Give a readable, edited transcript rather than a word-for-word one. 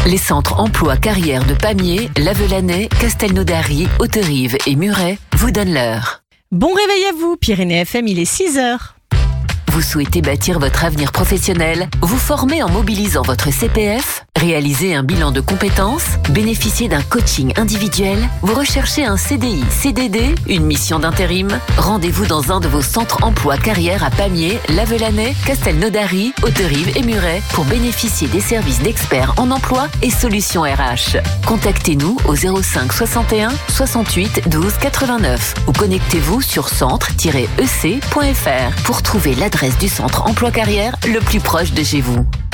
Les centres emploi carrière de Pamiers, Lavelanet, Castelnaudary, Hauterive et Muret vous donnent l'heure. Bon réveil à vous, Pyrénées FM, il est 6h. Vous souhaitez bâtir votre avenir professionnel, vous former en mobilisant votre CPF, réaliser un bilan de compétences, bénéficier d'un coaching individuel, vous recherchez un CDI, CDD, une mission d'intérim? Rendez-vous dans un de vos centres emploi carrière à Pamiers, Lavelanet, Castelnaudary, Hauterive et Muret pour bénéficier des services d'experts en emploi et solutions RH. Contactez-nous au 05 61 68 12 89 ou connectez-vous sur centre-ec.fr pour trouver l'adresse du centre emploi carrière le plus proche de chez vous.